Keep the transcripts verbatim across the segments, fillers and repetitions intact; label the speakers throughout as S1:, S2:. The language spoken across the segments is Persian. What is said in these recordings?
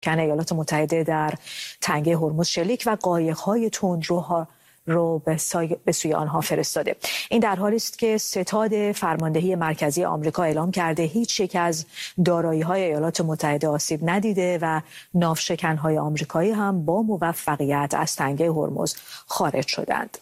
S1: ایالات متحده در تنگه هرمز شلیک و قایق‌های تندروها رو به, سای... به سوی آنها فرستاده. این در حالی است که ستاد فرماندهی مرکزی آمریکا اعلام کرده هیچ یک از دارایی‌های ایالات متحده آسیب ندیده و ناوشکن‌های آمریکایی هم با موفقیت از تنگه هرمز خارج شدند.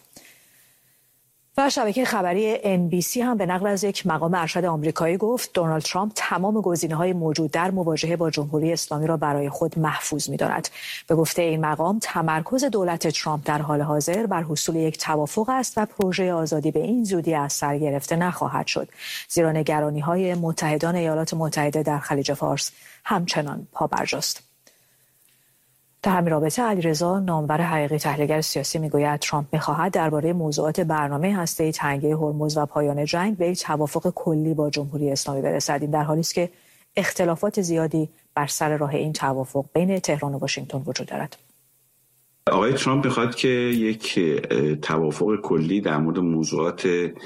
S1: و شبکه خبری ان بی سی هم به نقل از یک مقام ارشد آمریکایی گفت دونالد ترامپ تمام گزینه‌های موجود در مواجهه با جمهوری اسلامی را برای خود محفوظ می‌داند. به گفته این مقام تمرکز دولت ترامپ در حال حاضر بر حصول یک توافق است و پروژه آزادی به این زودی از سر گرفته نخواهد شد، زیرا نگرانی‌های متحدان ایالات متحده در خلیج فارس همچنان پابرجاست. در همین رابطه علیرضا نامور حقیقی تحلیلگر سیاسی میگوید ترامپ میخواهد درباره موضوعات برنامه هسته‌ای تنگه هرمز و پایان جنگ به یک توافق کلی با جمهوری اسلامی برسد. این در حالی است که اختلافات زیادی بر سر راه این توافق بین تهران و واشنگتن وجود دارد.
S2: آقای ترامپ میخواد که یک توافق کلی در مورد موضوعات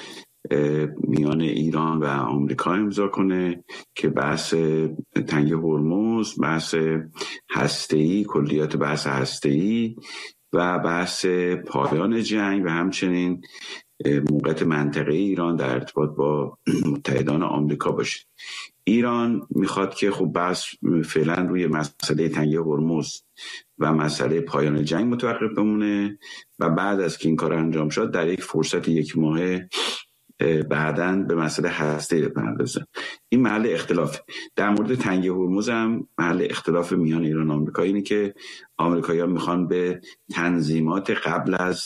S2: میان ایران و آمریکا امضا کنه که بحث تنگه هرمز، بحث هسته‌ای، کلیات بحث هسته‌ای و بحث پایان جنگ و همچنین موقعیت منطقه ایران در ارتباط با متحدان آمریکا باشه. ایران میخواد که خب بحث فعلا روی مسئله تنگه هرمز و مسئله پایان جنگ متوقف بمونه و بعد از که این کار انجام شد در یک فرصت یک ماهه بعداً به مسئله هسته‌ای بپردازه. این محل اختلاف. در مورد تنگه هرمز هم محل اختلاف میان ایران و آمریکا اینه که آمریکایی‌ها میخوان به تنظیمات قبل از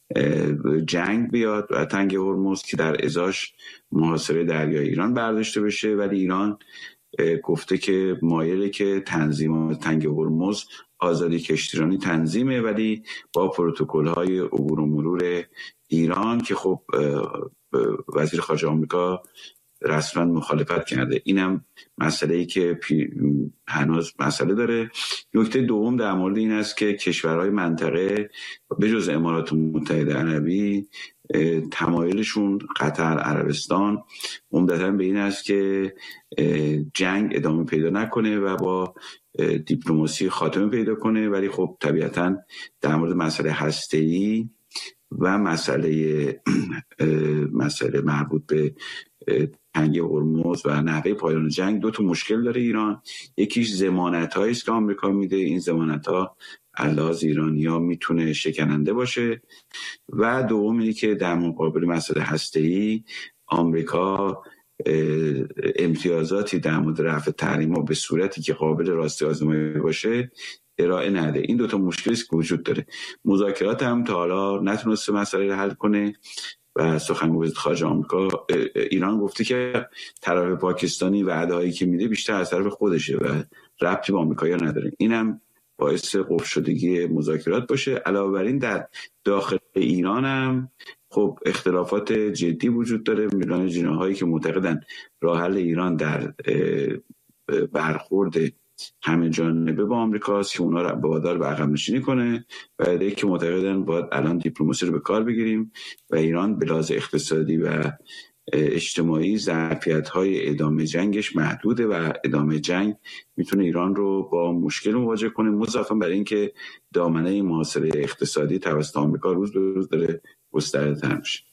S2: جنگ بیاد و تنگه هرمز که در ازاش محاصره دریای ایران برداشته بشه، ولی ایران گفته که مایله که تنظیمات تنگه هرمز آزادی کشتیرانی تنظیمه، ولی با پروتکل‌های عبور و مرور ایران که خب وزیر خارجه آمریکا رسما مخالفت کرده. اینم مسئله‌ای که هنوز مسئله داره. نکته دوم در مورد این است که کشورهای منطقه به جز امارات متحده عربی تمایلشون قطر، عربستان عمدتاً به این است که جنگ ادامه پیدا نکنه و با دیپلماسی خاتمه پیدا کنه، ولی خب طبیعتاً در مورد مسئله هسته‌ای و مسئله مسئله مربوط به تنگه هرمز و نحوه پایان جنگ دو تا مشکل داره ایران. یکیش ضمانت‌هایی است که آمریکا میده، این ضمانت‌ها علاوه ایرانی‌ها میتونه شکننده باشه، و دوم اینه که در مقابل مسئله هسته‌ای آمریکا امتیازاتی در مورد رفع تحریم‌ها به صورتی که قابل راستی آزمایی باشه ارائه نده. این دوتا مشکلی که وجود داره. مذاکرات هم تا حالا نتونسته مسئله رو حل کنه و سخنگوی وزارت خارجه آمریکا ایران گفته که طرف پاکستانی وعده‌هایی که میده بیشتر از طرف خودشه و ربطی به آمریکایی‌ها نداره. اینم باعث قفل شدگی مذاکرات باشه. علاوه بر این در داخل ایران هم خب اختلافات جدی وجود داره. میان جناحایی که معتقدن راه حل ایران در برخورد همه جانبه با آمریکاست که اونا رو وادار به عقب نشینی کنه، و عده‌ای که معتقدن باید الان دیپلماسی رو به کار بگیریم و ایران به لحاظ اقتصادی و اجتماعی ظرفیت‌های ادامه جنگش محدوده و ادامه جنگ میتونه ایران رو با مشکل مواجه کنه، مضافاً بر این که دامنه محاصره اقتصادی توسط آمریکا روز به روز داره گسترده‌تر میشه.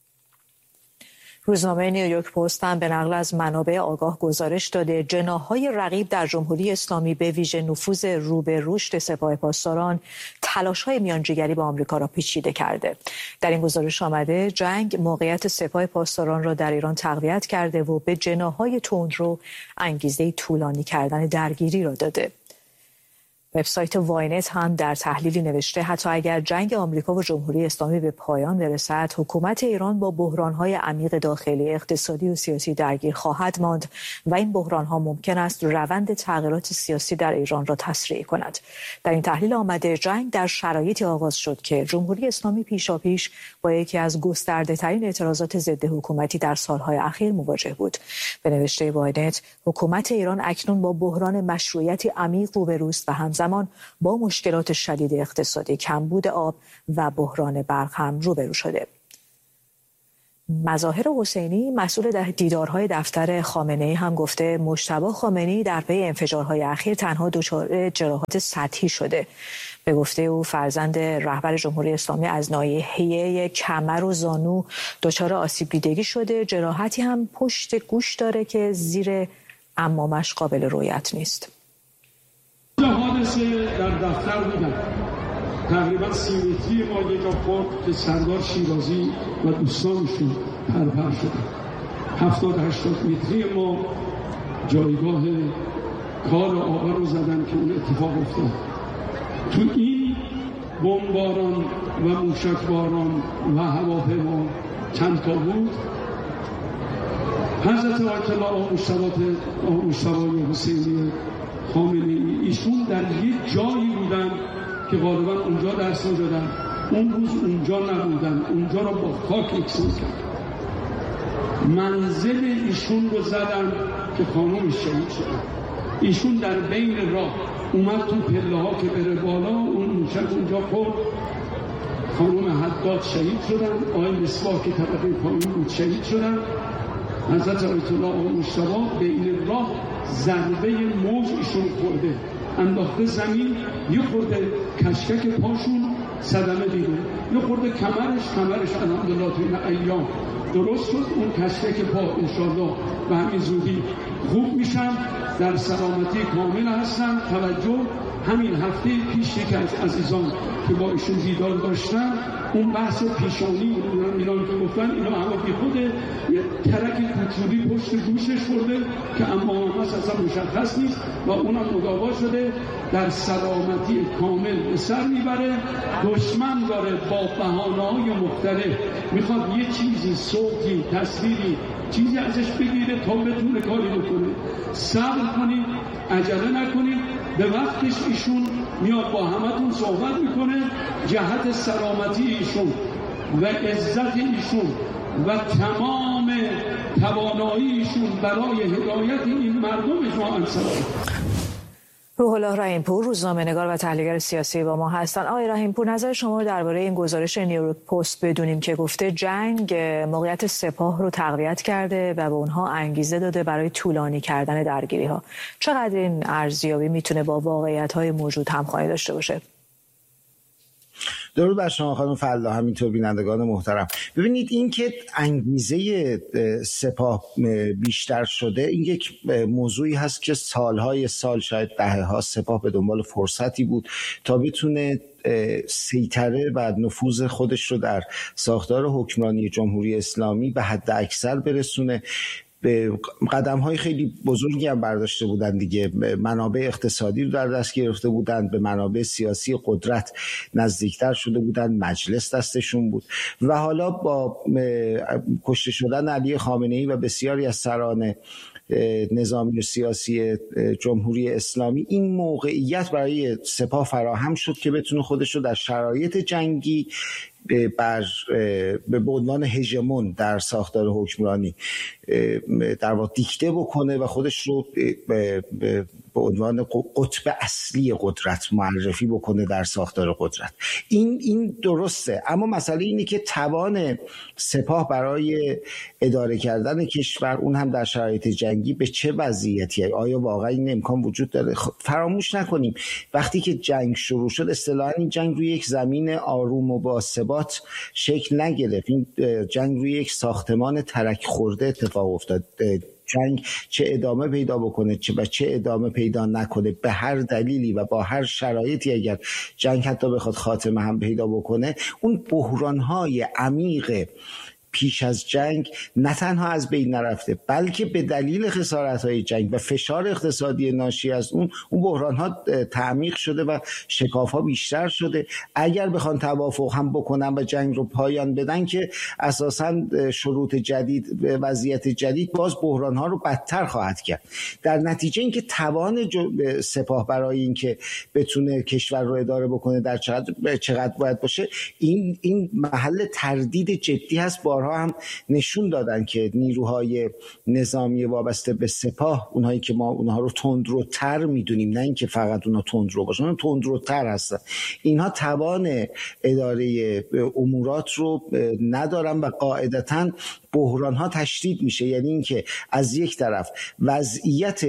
S1: روزنامه نیویورک پست هم به نقل از منابع آگاه گزارش داده جناح‌های رقیب در جمهوری اسلامی به ویژه نفوذ رو به رشد سپاه پاسداران تلاش‌های میانجیگری با آمریکا را پیچیده کرده. در این گزارش آمده جنگ موقعیت سپاه پاسداران را در ایران تقویت کرده و به جناح‌های تندرو انگیزه طولانی کردن درگیری را داده. وبسایت واینت هم در تحلیلی نوشته حتی اگر جنگ آمریکا و جمهوری اسلامی به پایان برسد، حکومت ایران با بحران‌های عمیق داخلی، اقتصادی و سیاسی درگیر خواهد ماند و این بحران‌ها ممکن است روند تغییرات سیاسی در ایران را تسریع کند. در این تحلیل آمده جنگ در شرایطی آغاز شد که جمهوری اسلامی پیشاپیش با یکی از گسترده‌ترین اعتراضات ضد حکومتی در سال‌های اخیر مواجه بود. به نوشته واینت حکومت ایران اکنون با بحران مشروعیتی عمیق روبروست و همزمان با مشکلات شدید اقتصادی، کمبود آب و بحران برق هم روبرو شده. مظاهر حسینی مسئول دیدارهای دفتر خامنه‌ای هم گفته مجتبی خامنه‌ای در پی انفجارهای اخیر تنها دچار جراحات سطحی شده. به گفته او فرزند رهبر جمهوری اسلامی از ناحیه کمر و زانو دچار آسیب دیدگی شده. جراحتی هم پشت گوش داره که زیر عمامش قابل رویت نیست.
S3: حادثه در دفتر بودن تقریبا سیمتری ما یک جا خورد که سردار شیرازی و دوستانشون پرپر شدن. هفتاد هشتاد متری ما جایگاه کار آقا رو زدن که اون اتفاق افتاد. تو این بمباران و موشکباران و هواپیما چند تا بود. حضرت آیت الله آقا مجتبی حسینی خامنه‌ای ایشون در یک جایی بودن که غالبا اونجا درس دادن، اون روز اونجا نبودن، اونجا رو با خاک یکسان کرد. منزل ایشون رو زدن که خانومش شهید شدن. ایشون در بین راه اومد تو پله ها که بره بالا، اون موشک اونجا خورد، خانوم حداد شهید شدن، آقای مصباح که طبقه پایین بود شهید شدن. حضرت آیت الله آقا مجتبی بین راه ضربه موج ایشون خورده، انداخته زمین، یه خورده کشکک پاشون صدمه دیده، یه خورده کمرش کمرش الحمدلله تو این ایام درست شد. اون کشکک پا انشالله به همین زودی خوب میشن، در سلامتی کامل هستن. توجه، همین هفته پیش یکی از عزیزان که با ایشون دیدار داشتن اون بحث پیشانی ایران که گفتن اینا همه بی خوده، یه ترک کوچولی پشت گوشش خورده که اما همه اصلا مشخص نیست و اونم مداوا شده، در سلامتی کامل به سر میبره. دشمن داره با بهانه‌های مختلف میخواد یه چیزی، صوتی، تصویری، چیزی ازش بگیره تا بتونه کاری بکنه. صبر کنید، عجله نکنید، به وقتش ایشون میاد با همتون صحبت میکنه. جهت سلامتی ایشون و عزت ایشون و تمام توانایی ایشون برای هدایت این مردم شما انصراف.
S1: روح الله رحیمپور روزنامه‌نگار و تحلیلگر سیاسی با ما هستند. آقای رحیمپور، نظر شما رو درباره این گزارش نیویورک پست بدونیم که گفته جنگ موقعیت سپاه رو تقویت کرده و به اونها انگیزه داده برای طولانی کردن درگیری‌ها. چقدر این ارزیابی میتونه با واقعیت‌های موجود همخوانی داشته باشه؟
S4: درود بر شما خانم فلاح، همینطور بینندگان محترم. ببینید، این که انگیزه سپاه بیشتر شده این یک موضوعی هست که سالهای سال، شاید دهه‌ها، سپاه به دنبال فرصتی بود تا بتونه سیطره و نفوذ خودش رو در ساختار حکمرانی جمهوری اسلامی به حد اکثر برسونه. به قدم‌های خیلی بزرگی هم برداشته بودن دیگه. منابع اقتصادی رو در دست گرفته بودن، به منابع سیاسی قدرت نزدیکتر شده بودن، مجلس دستشون بود و حالا با کشته شدن علی خامنه‌ای و بسیاری از سران نظامی و سیاسی جمهوری اسلامی این موقعیت برای سپاه فراهم شد که بتونه خودش رو در شرایط جنگی بر به عنوان هژمون در ساختار حکمرانی در واقع دیکته بکنه و خودش رو به به عنوان قطب اصلی قدرت معرفی بکنه در ساختار قدرت. این این درسته، اما مسئله اینه که توان سپاه برای اداره کردن کشور، اون هم در شرایط جنگی، به چه وضعیتی؟ آیا واقعا این امکان وجود داره؟ فراموش نکنیم وقتی که جنگ شروع شد، اصطلاحاً این جنگ روی یک زمین آروم و با ثبات شکل نگرفت. این جنگ روی یک ساختمان ترک خورده اتفاق افتاد. جنگ چه ادامه پیدا بکنه چه و چه ادامه پیدا نکنه، به هر دلیلی و با هر شرایطی اگر جنگ حتی بخواد خاتمه هم پیدا بکنه، اون بحران‌های عمیق پیش از جنگ نه تنها از بین نرفته، بلکه به دلیل خسارت‌های جنگ و فشار اقتصادی ناشی از اون اون بحران‌ها تعمیق شده و شکاف‌ها بیشتر شده. اگر بخوان توافق هم بکنن و جنگ رو پایان بدن که اساساً شروط جدید، وضعیت جدید باز بحران‌ها رو بدتر خواهد کرد. در نتیجه اینکه توان سپاه برای اینکه بتونه کشور رو اداره بکنه در چقدر چقدر باید باشه، این این محل تردید جدی هست با بارها هم نشون دادن که نیروهای نظامی وابسته به سپاه، اونهایی که ما اونها رو تندروتر میدونیم، نه اینکه فقط اونها تندرو باشن، اونها تندروتر هستن، اینها توان اداره امورات رو ندارن و قاعدتاً بحران ها تشدید میشه. یعنی اینکه از یک طرف وضعیت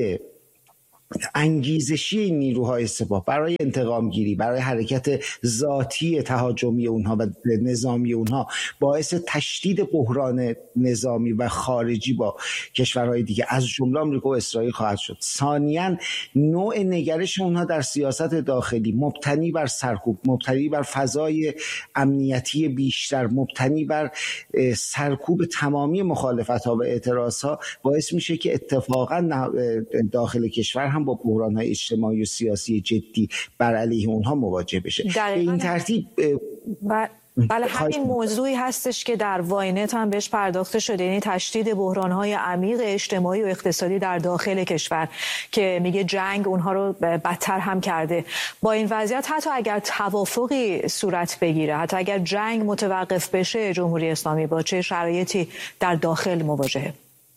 S4: انگیزشی نیروهای سپاه برای انتقام گیری، برای حرکت ذاتی تهاجمی اونها و نظامی اونها باعث تشدید بحران نظامی و خارجی با کشورهای دیگه از جمله آمریکا و اسرائیل خواهد شد. ثانیاً نوع نگرش اونها در سیاست داخلی مبتنی بر سرکوب، مبتنی بر فضای امنیتی بیشتر، مبتنی بر سرکوب تمامی مخالفت‌ها و اعتراضها باعث میشه که اتفاقاً داخل کشور هم با بحران‌های اجتماعی و سیاسی جدی بر علیه اونها مواجه بشه. به این ترتیب
S1: ب... بله همین موضوعی هستش که در واینت هم بهش پرداخته شده، یعنی تشدید بحران‌های عمیق اجتماعی و اقتصادی در داخل کشور که میگه جنگ اونها رو بدتر هم کرده. با این وضعیت حتی اگر توافقی صورت بگیره، حتی اگر جنگ متوقف بشه، جمهوری اسلامی با چه شرایطی در داخل مواجهه؟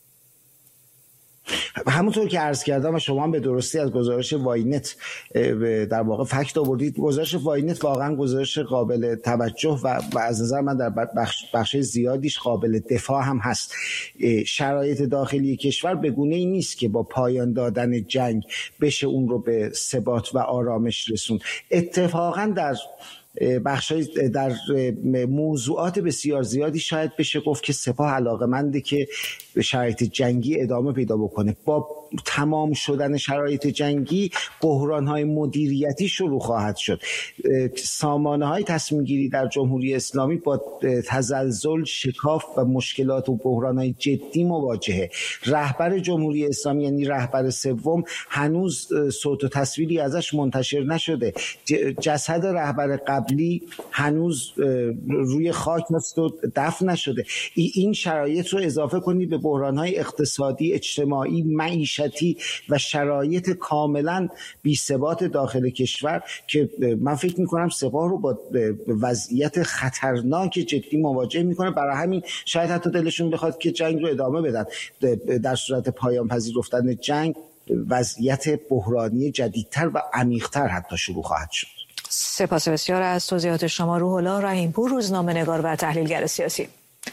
S4: همونطور که عرض کردم و شما هم به درستی از گزارش واینت در واقع فکت آوردید، گزارش واینت واقعا گزارش قابل توجه و, و از نظر من در بخش, بخش زیادیش قابل دفاع هم هست. شرایط داخلی کشور به گونه‌ای نیست که با پایان دادن جنگ بشه اون رو به ثبات و آرامش رسوند. اتفاقا در بخشای در موضوعات بسیار زیادی شاید بشه گفت که سپاه علاقه‌منده که به شرایط جنگی ادامه پیدا بکنه. با تمام شدن شرایط جنگی بحران‌های مدیریتی شروع خواهد شد. سامانه‌های تصمیم گیری در جمهوری اسلامی با تزلزل، شکاف و مشکلات و بحران‌های جدی مواجهه. رهبر جمهوری اسلامی یعنی رهبر سوم هنوز صوت و تصویری ازش منتشر نشده. جسد رهبر قبلی هنوز روی خاک هست و دفن نشده. این شرایط رو اضافه کنید به بحران‌های اقتصادی، اجتماعی، معیشتی و شرایط کاملا بی‌ثبات داخل کشور که من فکر می‌کنم سپاه رو با وضعیت خطرناک جدی مواجه می‌کنه. برای همین شاید حتی دلشون بخواد که جنگ رو ادامه بدن. در صورت پایان پذیرفتن جنگ وضعیت بحرانی جدیدتر و عمیق‌تر حتی شروع خواهد شد.
S1: سپاس بسیار از توضیحات شما. روح الله رحیم‌پور، روزنامه‌نگار و تحلیلگر سیاسی.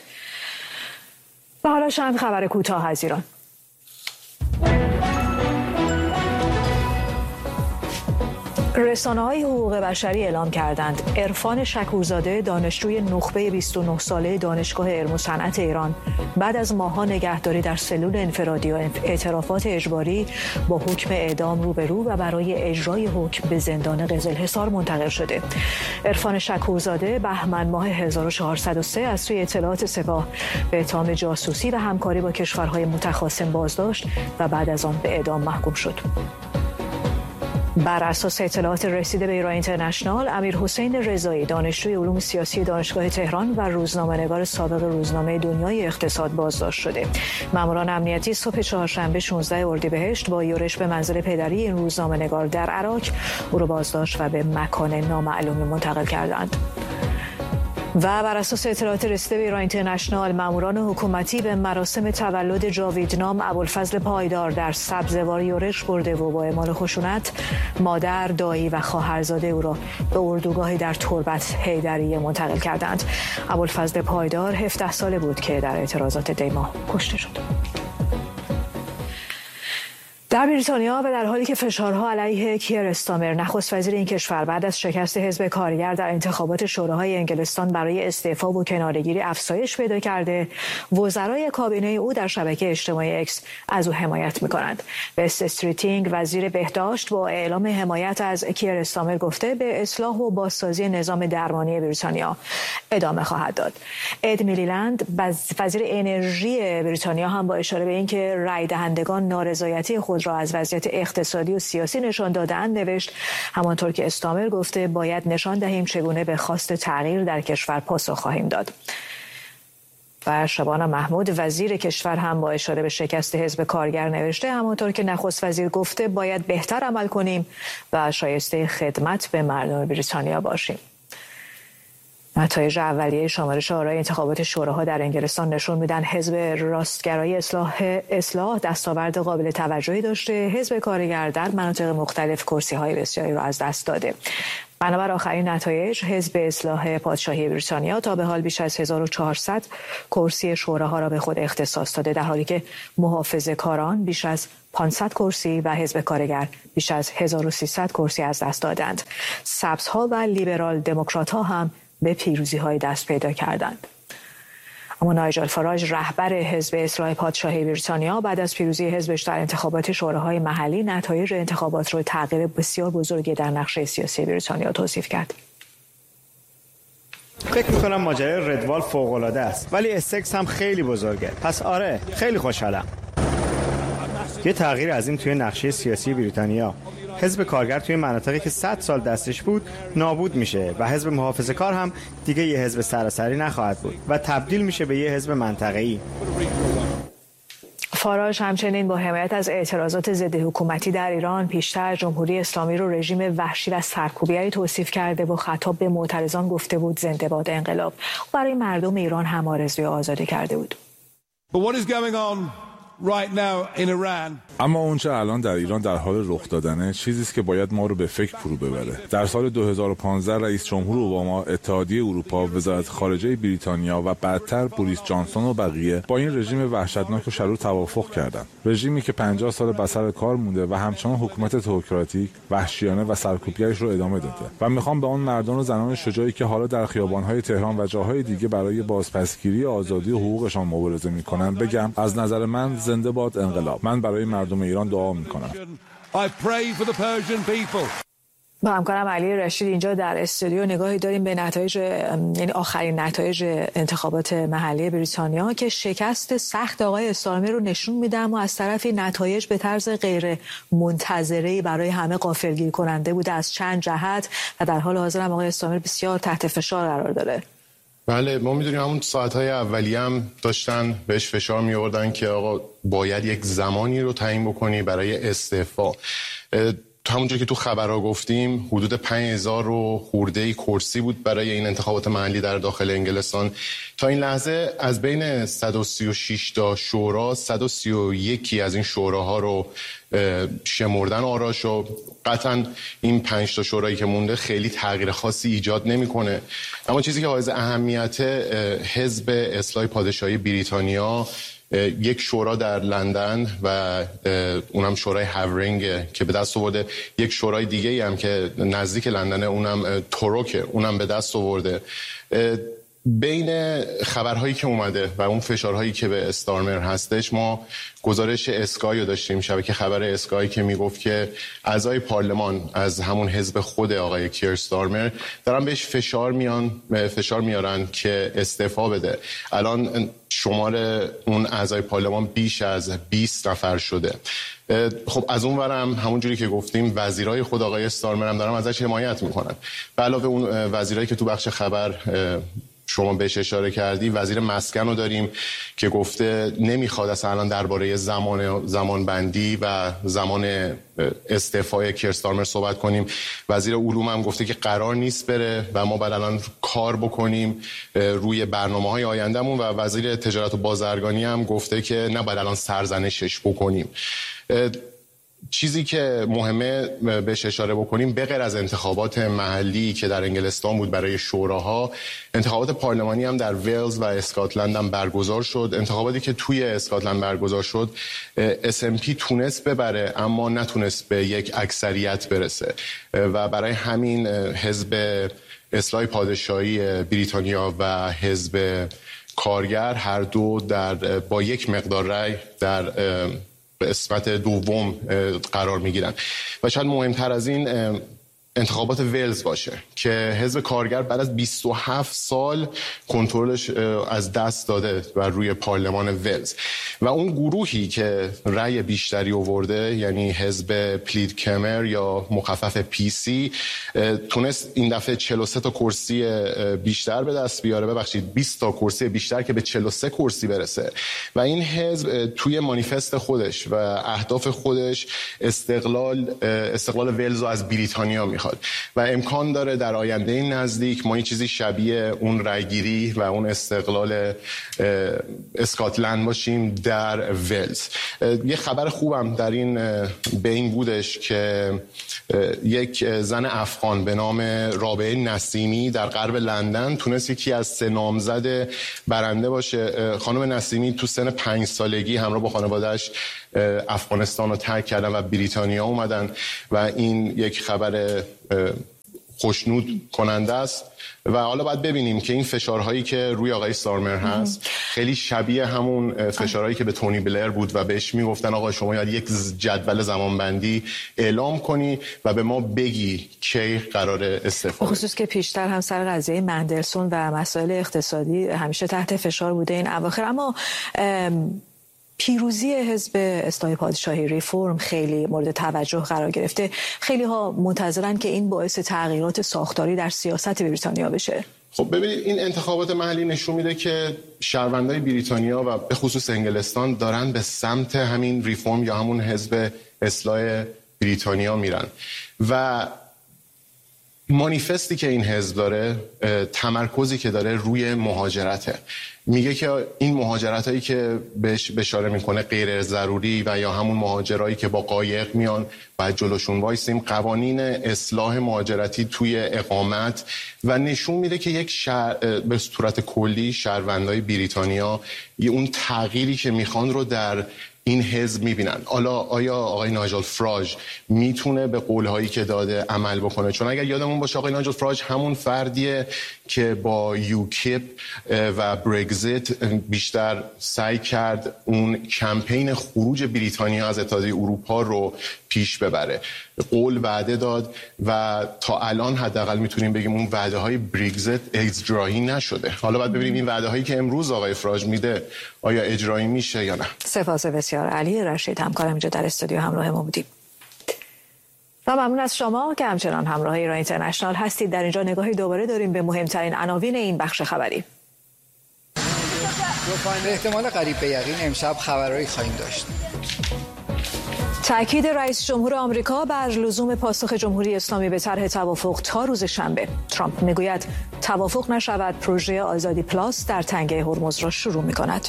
S1: و حالا چند خبر کوتاه از ایران. رسانه‌های حقوق بشری اعلام کردند عرفان شکورزاده، دانشجوی نخبه بیست و نه ساله دانشگاه علم و صنعت ایران، بعد از ماه‌ها نگهداری در سلول انفرادی و اعترافات اجباری با حکم اعدام روبرو و برای اجرای حکم به زندان قزلحصار منتقل شده. عرفان شکورزاده بهمن ماه هزار و چهارصد و سه از سوی اطلاعات سپاه به اتهام جاسوسی و همکاری با کشورهای متخاصم بازداشت و بعد از آن به اعدام محکوم شد. بر اساس اطلاعات رسیده به ایران اینترنشنال، امیر حسین رضایی، دانشجوی علوم سیاسی دانشگاه تهران و روزنامه‌نگار سابق روزنامه دنیای اقتصاد بازداشت شده. ماموران امنیتی صبح چهارشنبه شانزده اردیبهشت با یورش به منزل پدری این روزنامه‌نگار در عراق او را بازداشت و به مکان نامعلومی منتقل کردند. و بر اساس اطلاعات رسیده به ایران اینترنشنال، ماموران حکومتی به مراسم تولد جاویدنام ابوالفضل پایدار در سبزوار یورش برده و با اعمال خشونت مادر، دایی و خواهرزاده او را به اردوگاهی در تربت حیدریه منتقل کردند. ابوالفضل پایدار هفده ساله بود که در اعتراضات دیما کشته شد. در بریتانیا و در حالی که فشارها علیه کیر استامر، نخست وزیر این کشور، بعد از شکست حزب کارگر در انتخابات شوراهای انگلستان برای استعفا و کناره‌گیری افزایش پیدا کرده، وزرای کابینه او در شبکه اجتماعی اکس از او حمایت می‌کنند. بست استریتینگ، وزیر بهداشت، با اعلام حمایت از کیر استامر گفته به اصلاح و بازسازی نظام درمانی بریتانیا ادامه خواهد داد. اد میلیلند، وزیر انرژی بریتانیا، هم با اشاره به اینکه رای دهندگان نارضایتی خود را از وضعیت اقتصادی و سیاسی نشان داده‌اند نوشت همانطور که استامر گفته باید نشان دهیم چگونه به خواست تغییر در کشور پاسخ خواهیم داد. و شبانه محمود، وزیر کشور، هم با اشاره به شکست حزب کارگر نوشته همانطور که نخست وزیر گفته باید بهتر عمل کنیم و شایسته خدمت به مردم بریتانیا باشیم. نتایج اولیه شمارش آرای انتخابات شوراها در انگلستان نشون میدن حزب راستگرای اصلاح اصلاح دستاورد قابل توجهی داشته. حزب کارگر در مناطق مختلف کرسی‌های بسیاری را از دست داده. بنابر آخرین نتایج، حزب اصلاح پادشاهی بریتانیا تا به حال بیش از هزار و چهارصد کرسی شوراها را به خود اختصاص داده، در حالی که محافظه‌کاران بیش از پانصد کرسی و حزب کارگر بیش از هزار و سیصد کرسی از دست دادند. سبزها و لیبرال دموکرات‌ها هم به پیروزی‌های دست پیدا کردند. اما نایجل فاراج رهبر حزب اصلاح پادشاهی بریتانیا بعد از پیروزی حزبش در انتخابات شوراهای محلی نتایج انتخابات رو تغییر بسیار بزرگی در نقشه سیاسی بریتانیا توصیف کرد.
S5: فکر میکنم ماجرای ردوال فوق‌العاده است، ولی اسکس هم خیلی بزرگه. پس آره، خیلی خوشحالم. یه تغییر عظیم توی نقشه سیاسی بریتانیا. حزب کارگر توی مناطقی که صد سال دستش بود نابود میشه و حزب محافظه‌کار هم دیگه یه حزب سراسری نخواهد بود و تبدیل میشه به یه حزب منطقه‌ای.
S1: فاراج همچنین با حمایت از اعتراضات ضد حکومتی در ایران پیشتر جمهوری اسلامی رو رژیم وحشی و سرکوبگری توصیف کرده و خطاب به معترضان گفته بود زنده باد انقلاب. برای مردم ایران هم آرزوی آزادی کرده بود.
S6: Right now in Iran.
S7: اما اونچه الان در ایران در حال رخ دادنه چیزی است که باید ما رو به فکر فرو ببره. در سال دو هزار و پانزده رئیس جمهور اوباما، اتحادیه اروپا، وزارت خارجه بریتانیا و بعدتر بوریس جانسون و بقیه با این رژیم وحشتناک و شرور توافق کردند. رژیمی که پنجاه سال بسر کار مونده و همچنان حکومت تئوکراتیک، وحشیانه و سرکوبگرش رو ادامه داده. و میخوام به اون مردان و زنان شجاعی که حالا در خیابان‌های تهران و جاهای دیگه برای بازپسگیری آزادی و حقوقشان مبارزه میکنن بگم از نظر من زنده باد انقلاب. من برای مردم ایران دعا میکنم.
S1: با همکارم علی رشید اینجا در استودیو نگاهی داریم به نتایج، یعنی آخرین نتایج انتخابات محلی بریتانیا که شکست سخت آقای استارمر رو نشون میده، اما از طرفی نتایج به طرز غیر منتظره‌ای برای همه غافلگیر کننده بوده از چند جهت و در حال حاضر هم آقای استارمر بسیار تحت فشار قرار داره.
S8: بله، ما میدونیم همون ساعتهای اولیه هم داشتن بهش فشار می آوردن که آقا باید یک زمانی رو تعیین بکنی برای استعفا. همونجور که تو خبرها گفتیم حدود پنج هزار و خورده کرسی بود برای این انتخابات محلی در داخل انگلستان. تا این لحظه از بین صد و سی و شش تا شورا صد و سی و یک از این شوراها رو شمردن آراشو. قطعا این پنج تا شورایی که مونده خیلی تغییر خاصی ایجاد نمیکنه، اما چیزی که حائز اهمیت حزب اصلاح پادشاهی بریتانیا یک شورا در لندن و اونم شورای هاورینگ که به دست آورده، یک شورای دیگه هم که نزدیک لندنه اونم توروکه اونم به دست آورده. بین خبرهایی که اومده و اون فشارهایی که به استارمر هستش ما گزارش اسکای رو داشتیم، شبکه خبر اسکای که میگفت که اعضای پارلمان از همون حزب خود آقای کیر استارمر دارن بهش فشار میان فشار میارن که استعفا بده. الان شمار اون اعضای پارلمان بیش از بیست نفر شده. خب از اون ورم همونجوری که گفتیم وزیرای خود آقای استارمر هم دارن ازش حمایت میکنن. به علاوه اون وزیرایی که تو بخش خبر شما بهش اشاره کردی، وزیر مسکن رو داریم که گفته نمیخواد اصلا الان درباره زمان زمان بندی و زمان استعفای کیر استارمر صحبت کنیم. وزیر علوم هم گفته که قرار نیست بره و ما باید الان کار بکنیم روی برنامه‌های آیندهمون، و وزیر تجارت و بازرگانی هم گفته که نباید الان سرزنشش بکنیم. چیزی که مهمه بهش اشاره بکنیم به غیر از انتخابات محلی که در انگلستان بود برای شوراها، انتخابات پارلمانی هم در ولز و اسکاتلند هم برگزار شد. انتخاباتی که توی اسکاتلند برگزار شد اس ام پی تونست ببره اما نتونست به یک اکثریت برسه و برای همین حزب اصلاح پادشاهی بریتانیا و حزب کارگر هر دو در با یک مقدار رأی در قسمت دوم قرار میگیرن. و شاید مهمتر از این انتخابات ولز باشه که حزب کارگر بعد از بیست و هفت سال کنترلش از دست داده و روی پارلمان ولز و اون گروهی که رأی بیشتری آورده، یعنی حزب پلید کمر یا مخفف پی سی، تونست این دفعه چهل و سه تا کرسی بیشتر به دست بیاره، ببخشید بیست تا کرسی بیشتر که به چهل و سه کرسی برسه. و این حزب توی مانیفست خودش و اهداف خودش استقلال استقلال ولز رو از بریتانیا میخواد. میخواد و امکان داره در آینده نزدیک ما این چیزی شبیه اون رایگیری و اون استقلال اسکاتلند باشیم در ولز. یه خبر خوبم در این بین بودش که یک زن افغان به نام رابعه نسیمی در غرب لندن تونست یکی از سه نامزد برنده باشه. خانم نسیمی تو سن پنج سالگی همراه با خانواده‌اش افغانستان رو ترک کردن و بریتانیا اومدن و این یک خبر خوشنود کننده است و حالا باید ببینیم که این فشارهایی که روی آقای استارمر هست خیلی شبیه همون فشارهایی که به تونی بلر بود و بهش میگفتن آقا شما یاد یک جدول زمانبندی اعلام کنی و به ما بگی کی قرار استعفا بدی.
S1: خصوص که پیشتر هم سر قضیه مندلسون و مسائل اقتصادی همیشه تحت فشار بوده این اواخر، اما پیروزی حزب اصلاح پادشاهی ریفرم خیلی مورد توجه قرار گرفته. خیلی ها منتظرن که این باعث تغییرات ساختاری در سیاست بریتانیا بشه.
S8: خب ببینید این انتخابات محلی نشون میده که شهروندای بریتانیا و به خصوص انگلستان دارن به سمت همین ریفرم یا همون حزب اصلاح بریتانیا میرن و مانیفستی که این حزب داره، تمرکزی که داره روی مهاجرته. میگه که این مهاجرتایی که بهش اشاره میکنه غیر ضروری و یا همون مهاجرایی که با قایق میان باید جلوشون وایسیم. قوانین اصلاح مهاجرتی توی اقامت و نشون میده که یک شهر به صورت کلی شهروندای بریتانیا یه اون تغییری که میخوان رو در این حزب میبینن. حالا آیا آقای نایجل فراج میتونه به قولهایی که داده عمل بکنه؟ چون اگر یادمون باشه آقای نایجل فراج همون فردیه که با یوکیپ و برگزیت بیشتر سعی کرد اون کمپین خروج بریتانیا از اتحادیه اروپا رو پیش ببره. قول وعده داد و تا الان حداقل میتونیم بگیم اون وعده های برگزیت اجرایی نشده. حالا باید ببینیم این وعده هایی که امروز آقای فراج میده آیا اجرایی میشه یا نه.
S1: سپاس بسیار. علی رشید همکارم اینجا در استودیو همراه ما بودیم. و ممنون از شما که همچنان همراه ایران اینترنشنال هستید. در اینجا نگاهی دوباره داریم به مهمترین عناوین این بخش خبری.
S9: به احتمال قریب به یقین امشب خبرایی خواهیم داشت.
S1: تأکید رئیس جمهور آمریکا بر لزوم پاسخ جمهوری اسلامی به طرح توافق تا روز شنبه. ترامپ میگوید توافق نشود پروژه آزادی پلاس در تنگه هرمز را شروع می‌کند.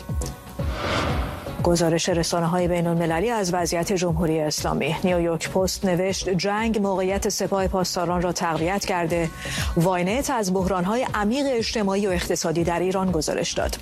S1: گزارش رسانه‌های بین‌المللی از وضعیت جمهوری اسلامی. نیویورک پست نوشت جنگ موقعیت سپاه پاسداران را تقویت کرده. واینت از بحران‌های عمیق اجتماعی و اقتصادی در ایران گزارش داد.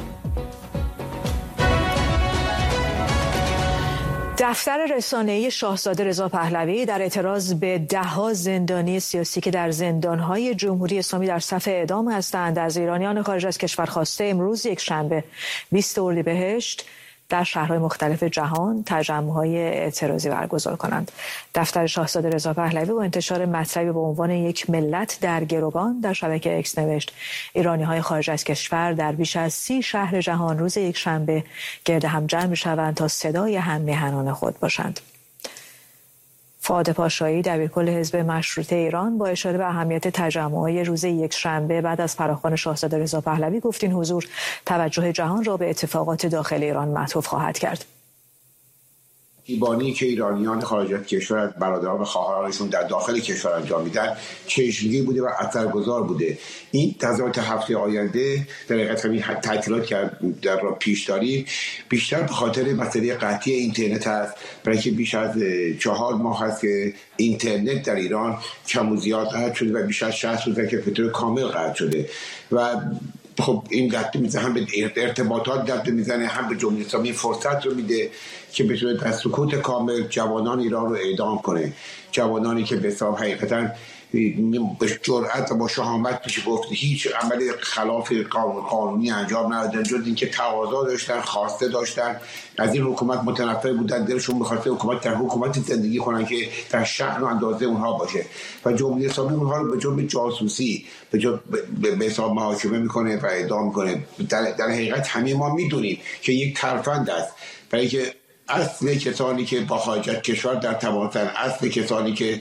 S1: دفتر رسانه‌ای شاهزاده رضا پهلوی در اعتراض به ده‌ها زندانی سیاسی که در زندان‌های جمهوری اسلامی در صف اعدام هستند از ایرانیان خارج از کشور خواسته امروز یک شنبه بیست اردیبهشت در شهرهای مختلف جهان تجمع‌های اعتراضی برگزار کنند. دفتر شاهزاده رضا پهلوی با انتشار مطلبی با عنوان یک ملت در گروگان در شبکه اکس نوشت ایرانی‌های خارج از کشور در بیش از سی شهر جهان روز یک شنبه گرد هم جمع می‌شوند تا صدای هم میهنان خود باشند. فؤاد پاشایی دبیرکل حزب مشروطه ایران با اشاره به اهمیت تجمع‌های روز یک شنبه بعد از فراخوان شاهزاده رضا پهلوی گفت این حضور توجه جهان را به اتفاقات داخل ایران معطوف خواهد کرد.
S10: ایبانی که ایرانیان خارج از کشور از برادران و خواهرانشون در داخل کشور انجام میدن چشمگیر بوده و اثرگذار بوده. این تظاهرات هفته آینده در حقیقت همین تعطیلات که در را پیش داریم بیشتر به خاطر مسئله قطعی اینترنت است، برای که بیش از چهار ماه هست که اینترنت در ایران کم و زیاد قطع شده و بیش از شصت روز که به طور کامل قطع شده و خب این دسته میزنه هم به ارتباطات دسته میزنه هم به جمهوری اسلامی فرصت رو میده که به صورت در سکوت کامل جوانان ایران رو اعدام کنه. جوانانی که به حساب حقیقتا به جرأت و با شهامت میشه گفت هیچ عمل خلاف قانونی انجام ندادن جز اینکه تقاضا داشتن، خواسته داشتن، از این حکومت متنفر بودن، دلشون می‌خواسته حکومت در حکومت زندگی کنن که در شأن و اندازه اونها باشه و جمهوری اسلامی اونها رو به جرم جاسوسی به جرم به حساب محاکمه میکنه و اعدام میکنه. در, در حقیقت همه ما میدونیم که یک ترفند است، برای که اصل کسانی که با خارج از کشور در تماسن، اصل کسانی که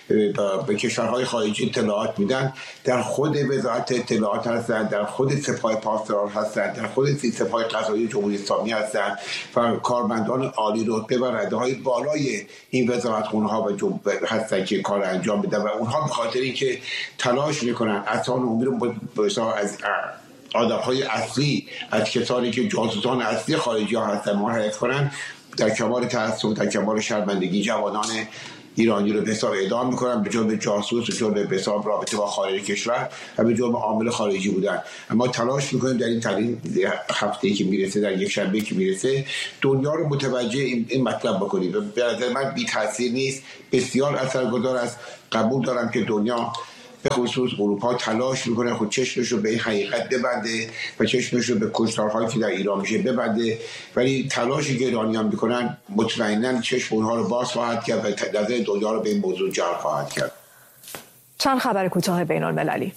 S10: به کشورهای خارجی اطلاعات میدن، در خود وزارت اطلاعات هستن، در خود سپاه پاسداران هستن، در خود سپاه قضایی جمهوری اسلامی هستن و کارمندان عالی رتبه و رده های بالای این وزارتخونه ها و هستن که کار انجام بدن و اونها به خاطر اینکه تلاش میکنن اصلا عمومی رو از آدم‌های اصلی، از کسانی که جاسوسان اصلی خارجی ها هستن ما حفظ کنن، در کمال تأسف، در کمال شرمندگی جوانان ایرانی رو به حساب اعدام میکنن به جرم جاسوس و جرم به حساب رابطه با خارج کشور و به جرم عامل خارجی بودن. اما تلاش میکنیم در این ترین هفته‌ای که میرسه، در یک شنبه که میرسه، دنیا رو متوجه این, این مطلب بکنیم. به نظر من بی تاثیر نیست، بسیار اثرگذار است. قبول دارم که دنیا به خصوص اروپا تلاش میکنه خود چشمش رو به این حقیقت ببنده و چشمش رو به کشتارهایی که در ایران میشه ببنده، ولی تلاشی که ایرانیان میکنن مطمئنا چشم اونها رو باز خواهد کرد و نظر دنیا رو به این موضوع جلب خواهد کرد.
S1: چند خبر کوتاه بین المللی.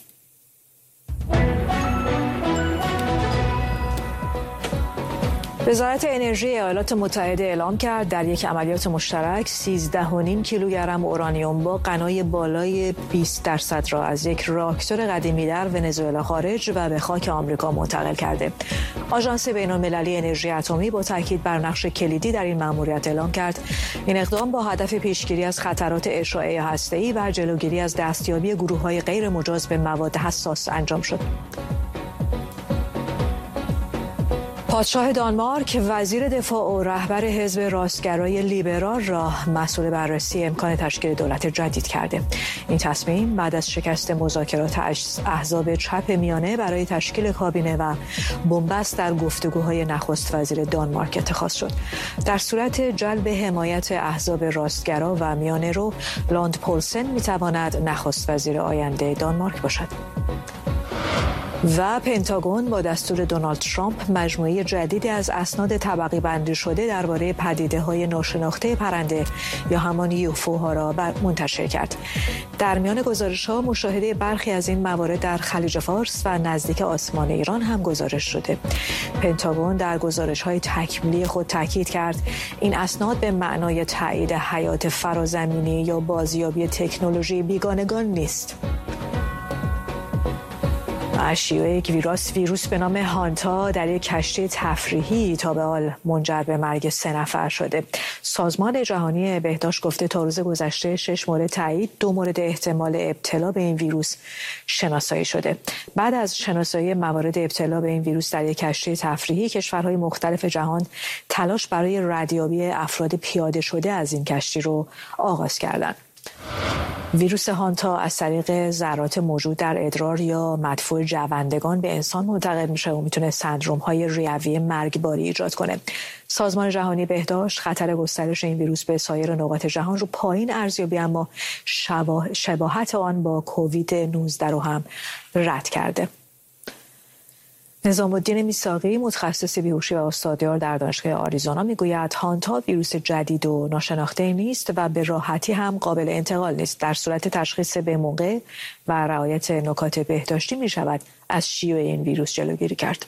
S1: وزارت انرژی ایالات متحده اعلام کرد در یک عملیات مشترک سیزده و نیم کیلوگرم اورانیوم با غنای بالای بیست درصد را از یک راکتور قدیمی در ونزوئلا خارج و به خاک آمریکا منتقل کرده. آژانس بین‌المللی انرژی اتمی با تاکید بر نقش کلیدی در این مأموریت اعلام کرد این اقدام با هدف پیشگیری از خطرات اشعاع هسته‌ای و جلوگیری از دستیابی گروه‌های غیر مجاز به مواد حساس انجام شد. پادشاه دانمارک وزیر دفاع و رهبر حزب راستگرای لیبرال را مسئول بررسی امکان تشکیل دولت جدید کرده. این تصمیم بعد از شکست مذاکرات احزاب چپ میانه برای تشکیل کابینه و بنبست در گفتگوهای نخست وزیر دانمارک اتخاذ شد. در صورت جلب حمایت احزاب راستگرا و میانه رو، لاند پولسن میتواند نخست وزیر آینده دانمارک باشد. و پنتاگون با دستور دونالد ترامپ مجموعه جدیدی از اسناد طبقی بندی شده درباره پدیده‌های ناشناخته پرنده یا همان یوفوها را منتشر کرد. در میان گزارش‌ها مشاهده برخی از این موارد در خلیج فارس و نزدیک آسمان ایران هم گزارش شده. پنتاگون در گزارش‌های تکمیلی خود تاکید کرد این اسناد به معنای تایید حیات فرازمینی یا بازیابی تکنولوژی بیگانگان نیست. شیوع یک ویروس ویروس به نام هانتا در یک کشتی تفریحی تا به حال منجر به مرگ سه نفر شده. سازمان جهانی بهداشت گفته تا روز گذشته شش مورد تایید، دو مورد احتمال ابتلا به این ویروس شناسایی شده. بعد از شناسایی موارد ابتلا به این ویروس در یک کشتی تفریحی، کشورهای مختلف جهان تلاش برای ردیابی افراد پیاده شده از این کشتی رو آغاز کردند. ویروس هانتا از طریق ذرات موجود در ادرار یا مدفوع جوندگان به انسان منتقل میشه و میتونه سندروم‌های ریوی مرگباری ایجاد کنه. سازمان جهانی بهداشت خطر گسترش این ویروس به سایر نقاط جهان رو پایین ارزیابی اما شباهت, شباهت آن با کووید نوزده رو هم رد کرده. نظام الدین میثاقی متخصص بیهوشی و استادیار در دانشگاه آریزونا میگوید هانتا ویروس جدید و ناشناخته نیست و به راحتی هم قابل انتقال نیست. در صورت تشخیص به موقع و رعایت نکات بهداشتی می شود از شیوع این ویروس جلوگیری کرد.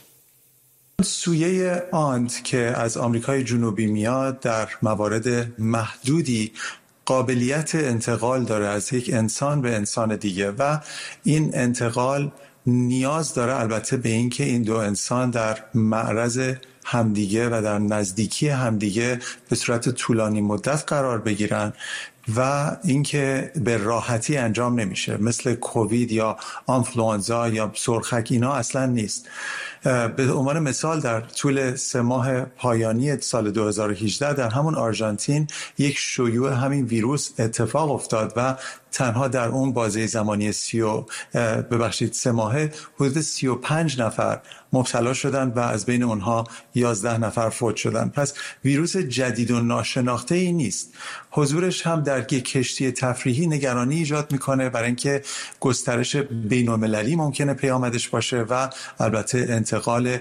S11: سویه آنت که از آمریکای جنوبی میاد در موارد محدودی قابلیت انتقال داره از یک انسان به انسان دیگه و این انتقال نیاز داره البته به این که این دو انسان در معرض همدیگه و در نزدیکی همدیگه به صورت طولانی مدت قرار بگیرن و اینکه به راحتی انجام نمیشه، مثل کووید یا آنفلوانزا یا سرخک اینا اصلا نیست. به عنوان مثال در طول سه ماه پایانی سال دو هزار و هجده در همون آرژانتین یک شیوع همین ویروس اتفاق افتاد و تنها در اون بازه زمانی سی و ببخشید سه ماهه حدود سی و پنج نفر مبتلا شدند و از بین اونها یازده نفر فوت شدند. پس ویروس جدید و ناشناخته ای نیست. حضورش هم در یک کشتی تفریحی نگرانی ایجاد میکنه برای اینکه گسترش بین‌المللی ممکنه پیامدش باشه و البته انتقال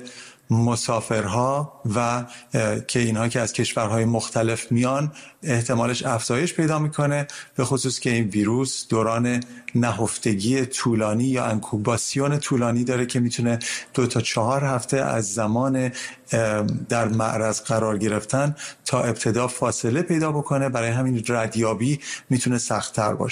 S11: مسافرها و که اینها که از کشورهای مختلف میان احتمالش افزایش پیدا میکنه، به خصوص که این ویروس دوران نهفتگی طولانی یا انکوباسیون طولانی داره که میتونه دو تا چهار هفته از زمان در معرض قرار گرفتن تا ابتدا فاصله پیدا بکنه. برای همین ردیابی میتونه سخت‌تر باشه.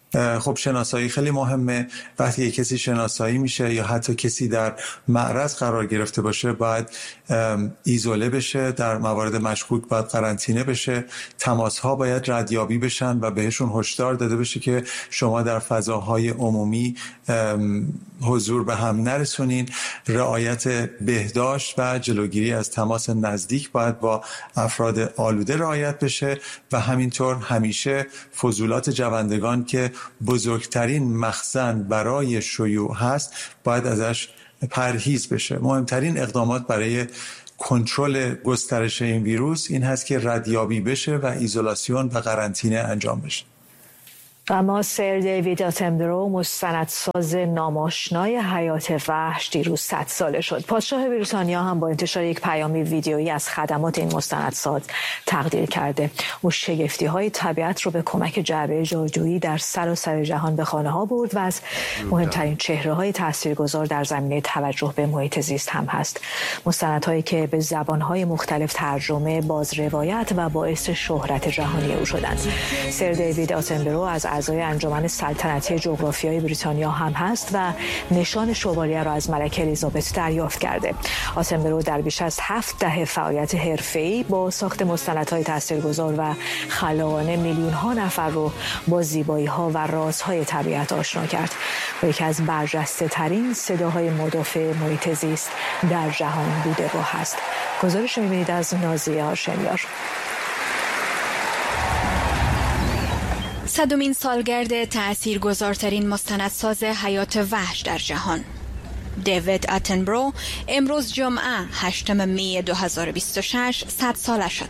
S11: خب شناسایی خیلی مهمه. وقتی کسی شناسایی میشه یا حتی کسی در معرض قرار گرفته باشه باید ایزوله بشه، در موارد مشکوک باید قرنطینه بشه، تماس‌ها باید ردیابی بشن و بهشون هشدار داده بشه که شما در فضاهای عمومی حضور به هم نرسونین. رعایت بهداشت و جلوگیری از تماس نزدیک باید با افراد آلوده رعایت بشه و همینطور همیشه فضولات جوندگان که بزرگترین مخزن برای شیوع هست باید ازش پرهیز بشه. مهمترین اقدامات برای کنترل گسترش این ویروس این هست که ردیابی بشه و ایزولاسیون و قرنطینه انجام بشه.
S1: اما سر دیوید آتنبرو، مستندساز ناماشنای حیات وحش، دیروز صد ساله شد. پادشاه بریتانیا هم با انتشار یک پیام ویدیویی از خدمات این مستندساز تقدیر کرده. او شگفتی‌های طبیعت رو به کمک جعبه جادویی در سراسر جهان به خانه‌ها برد و از مهمترین چهره‌های تاثیرگذار در زمینه توجه به محیط زیست هم هست. مستندهایی که به زبان‌های مختلف ترجمه، بازروایت و باعث شهرت جهانی او شدند. سر دیوید آتنبرو از اعضای انجمن سلطنتی جغرافیای بریتانیا هم هست و نشان شوالیه را از ملکه الیزابت دریافت کرده. آتنبرو در بیش از هفت دهه فعالیت حرفه‌ای با ساخت مستندهای تاثیرگذار و خلاقانه میلیون‌ها نفر رو با زیبایی‌ها و رازهای طبیعت آشنا کرد و یکی از برجسته‌ترین صداهای مدافع محیط زیست در جهان بوده و هست. گزارش می‌بینید از نازیه هاشمیار.
S12: صدمین سالگرد تأثیرگذارترین مستندساز حیات وحش در جهان، دیوید آتنبرو، امروز جمعه هشتم می دو هزار و بیست و شش صد ساله شد.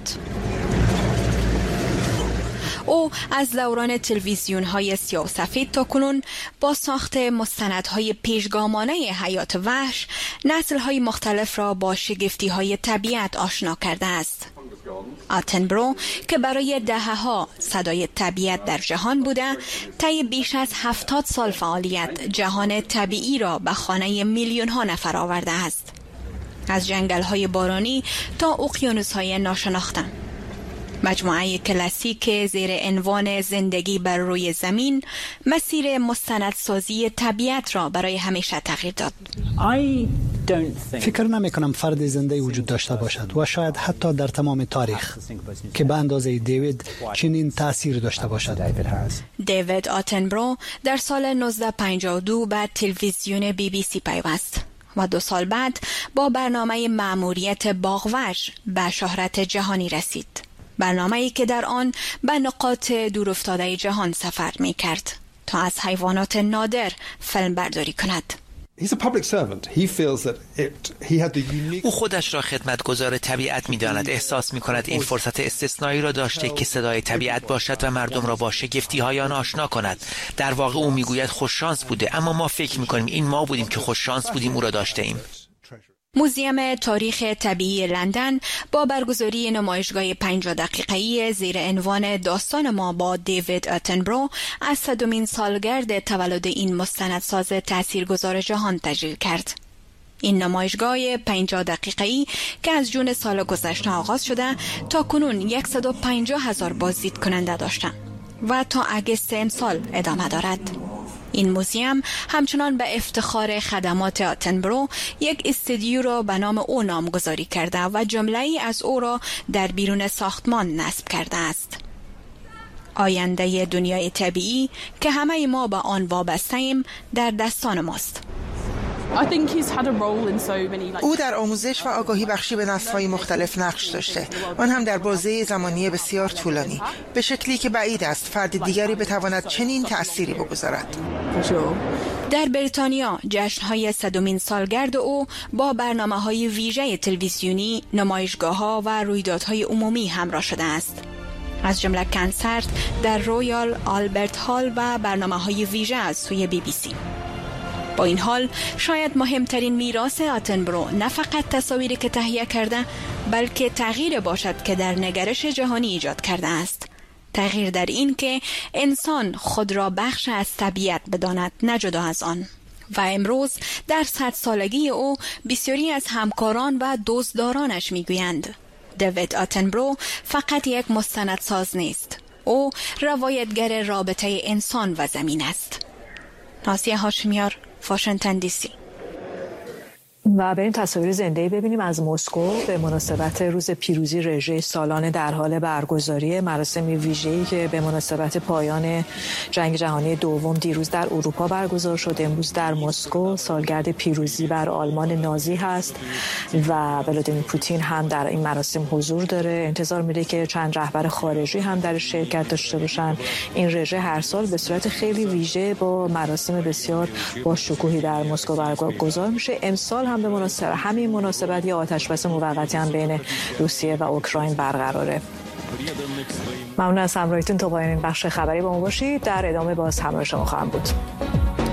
S12: او از دوران تلویزیون‌های سیاه و سفید تا کنون با ساخت مستندهای پیشگامانه حیات وحش نسل‌های مختلف را با شگفتی‌های طبیعت آشنا کرده است. آتنبرو که برای دهه‌ها صدای طبیعت در جهان بوده، طی بیش از هفتاد سال فعالیت جهان طبیعی را به خانه میلیون‌ها نفر آورده است. از جنگل‌های بارانی تا اقیانوس‌های ناشناخته. مجموعه کلاسیک زیر عنوان زندگی بر روی زمین مسیر مستندسازی طبیعت را برای همیشه تغییر داد.
S13: فکر نمی کنم فرد زنده وجود داشته باشد و شاید حتی در تمام تاریخ که به اندازه دیوید چنین تأثیر داشته باشد.
S12: دیوید آتنبرو در سال نوزده پنجاه و دو به تلویزیون بی بی سی پیوست و دو سال بعد با برنامه مأموریت باغوش به شهرت جهانی رسید. برنامه‌ای که در آن به نقاط دورافتاده جهان سفر می کرد تا از حیوانات نادر فیلم برداری کند.
S14: او خودش را خدمتگزار طبیعت می داند. احساس می کند این فرصت استثنایی را داشته که صدای طبیعت باشد و مردم را با شگفتی های آن آشنا کند. در واقع او می گوید خوششانس بوده، اما ما فکر می کنیم این ما بودیم که خوششانس بودیم او را داشته ایم.
S12: موزیم تاریخ طبیعی لندن با برگزاری نمایشگاه پنجاه دقیقه‌ای زیر عنوان داستان ما با دیوید آتنبرو از صدمین سالگرد تولد این مستندساز تاثیرگذار جهان تجلیل کرد. این نمایشگاه پنجاه دقیقه‌ای که از جون سال گذشته آغاز شده تا کنون صد و پنجاه هزار بازدید کننده داشته و تا اگست امسال ادامه دارد. این موزیم همچنان به افتخار خدمات آتنبرو یک استودیو را به نام او نامگذاری کرده و جمله‌ای از او را در بیرون ساختمان نصب کرده است. آینده دنیای طبیعی که همه ما به آن وابسته‌ایم در دستان ماست.
S15: او در آموزش و آگاهی بخشی به نسل‌های مختلف نقش داشته، آن هم در بازه زمانی بسیار طولانی، به شکلی که بعید است فرد دیگری بتواند چنین تأثیری بگذارد.
S12: در بریتانیا جشن‌های صدمین سالگرد او با برنامه‌های ویژه تلویزیونی، نمایشگاه‌ها و رویدادهای عمومی همراه شده است. از جمله کنسرت در رویال آلبرت هال و برنامه‌های ویژه از سوی بی بی سی. با این حال شاید مهمترین میراث آتنبرو نه فقط تصاویری که تهیه کرده، بلکه تغییر باشد که در نگرش جهانی ایجاد کرده است. تغییر در این که انسان خود را بخش از طبیعت بداند، نه جدا از آن. و امروز در صد سالگی او بسیاری از همکاران و دوستدارانش میگویند دیوید آتنبرو فقط یک مستندساز نیست. او روایتگر رابطه انسان و زمین است. نازیه هاشمیار، واشنگتن دی سی.
S1: و بریم تصاویر زنده‌ای ببینیم از مسکو به مناسبت روز پیروزی رژه سالانه در حال برگزاری. مراسم ویژه‌ای که به مناسبت پایان جنگ جهانی دوم دیروز در اروپا برگزار شد، امروز در مسکو سالگرد پیروزی بر آلمان نازی هست و ولادیمیر پوتین هم در این مراسم حضور داره. انتظار میره که چند رهبر خارجی هم در شرکت داشته باشن. این رژه هر سال به صورت خیلی ویژه با مراسم بسیار با شکوهی در مسکو برگزار میشه. امسال هم به مناسبت همین مناسبت یا آتشبس موقتی هم بین روسیه و اوکراین برقراره. ممنون از همراهیتون تا پایان این بخش خبری با ما باشید. در ادامه باز همراه شما خواهم بود.